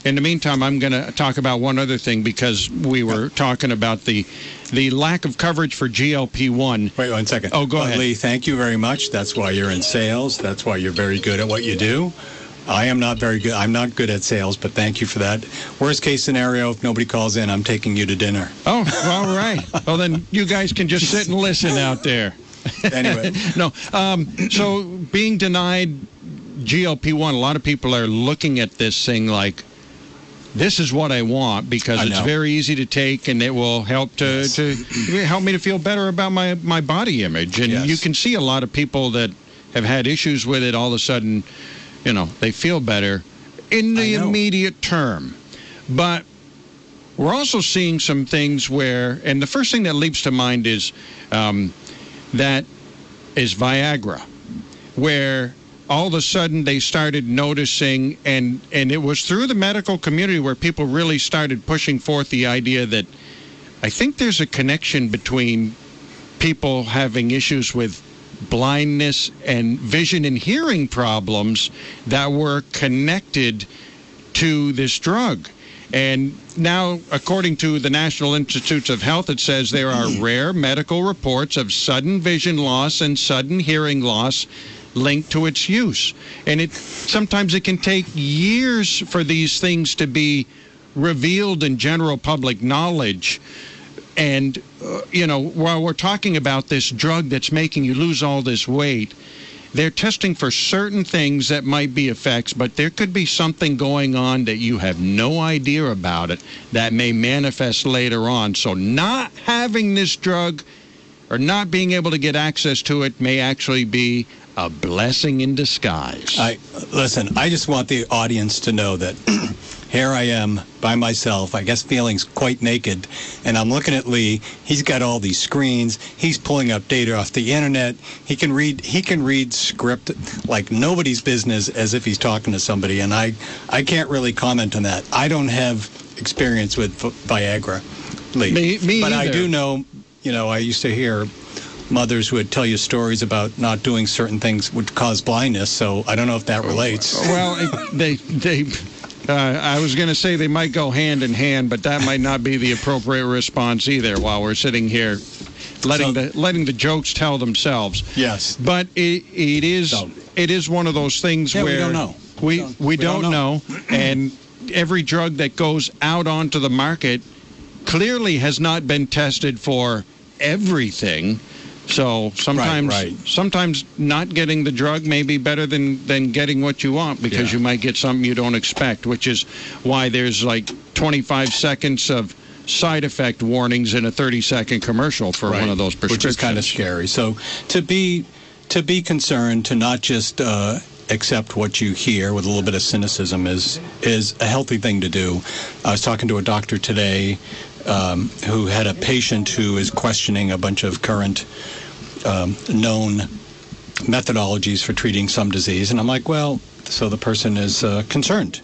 In the meantime, I'm going to talk about one other thing because we were talking about the lack of coverage for GLP-1. Wait 1 second. Oh, go ahead. Lee, thank you very much. That's why you're in sales. That's why you're very good at what you do. I am not very good. I'm not good at sales, but thank you for that. Worst case scenario, if nobody calls in, I'm taking you to dinner. Oh, all right. Well, then you guys can just sit and listen out there. Anyway. No. So being denied GLP-1, a lot of people are looking at this thing like, this is what I want because it's very easy to take and it will help to help me to feel better about my body image. And you can see a lot of people that have had issues with it all of a sudden, they feel better in the immediate term. But we're also seeing some things where, and the first thing that leaps to mind is that is Viagra, where all of a sudden they started noticing, and it was through the medical community where people really started pushing forth the idea that I think there's a connection between people having issues with blindness and vision and hearing problems that were connected to this drug. And now, according to the National Institutes of Health, it says there are rare medical reports of sudden vision loss and sudden hearing loss linked to its use. And sometimes it can take years for these things to be revealed in general public knowledge. And, while we're talking about this drug that's making you lose all this weight, they're testing for certain things that might be effects, but there could be something going on that you have no idea about it that may manifest later on. So not having this drug or not being able to get access to it may actually be a blessing in disguise. Listen, I just want the audience to know that here I am by myself, I guess feeling quite naked, and I'm looking at Lee. He's got all these screens. He's pulling up data off the internet. He can read script like nobody's business as if he's talking to somebody, and I can't really comment on that. I don't have experience with Viagra, Lee. Me but either. I do know, I used to hear mothers would tell you stories about not doing certain things would cause blindness, so I don't know if that relates. Well, I was going to say they might go hand in hand, but that might not be the appropriate response either while we're sitting here letting the jokes tell themselves. Yes. But it is one of those things where we don't know. We don't know. And every drug that goes out onto the market clearly has not been tested for everything. So sometimes not getting the drug may be better than getting what you want because you might get something you don't expect, which is why there's like 25 seconds of side effect warnings in a 30-second commercial for one of those prescriptions. Which is kind of scary. So to be concerned, to not just accept what you hear with a little bit of cynicism is a healthy thing to do. I was talking to a doctor today who had a patient who is questioning a bunch of current known methodologies for treating some disease. And I'm like, well, so the person is concerned.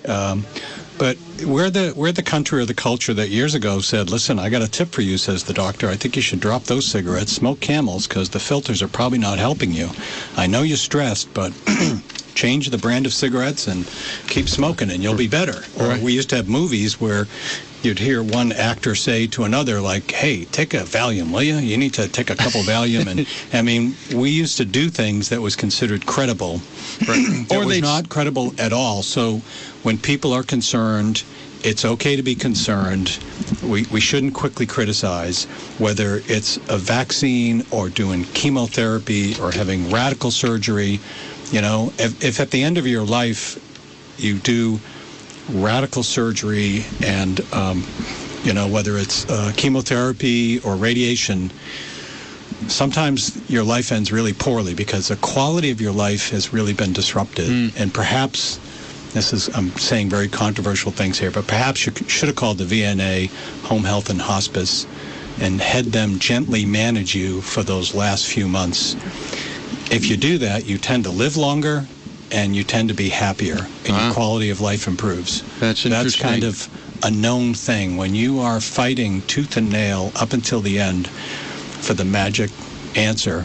But we're the country or the culture that years ago said, listen, I got a tip for you, says the doctor. I think you should drop those cigarettes, smoke Camels, because the filters are probably not helping you. I know you're stressed, but change the brand of cigarettes and keep smoking and you'll be better. Or we used to have movies where you'd hear one actor say to another, like, hey, take a Valium, will you? You need to take a couple Valium. And, I mean, we used to do things that was considered credible. That was not credible at all. So when people are concerned, it's okay to be concerned. We shouldn't quickly criticize whether it's a vaccine or doing chemotherapy or having radical surgery. If at the end of your life you do radical surgery and, whether it's chemotherapy or radiation, sometimes your life ends really poorly because the quality of your life has really been disrupted. And perhaps, I'm saying very controversial things here, but perhaps you should have called the VNA, Home Health and Hospice, and had them gently manage you for those last few months. If you do that, you tend to live longer and you tend to be happier, and your quality of life improves. That's interesting. That's kind of a known thing. When you are fighting tooth and nail up until the end for the magic answer,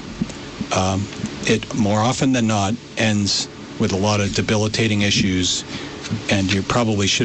it more often than not ends with a lot of debilitating issues, and you probably should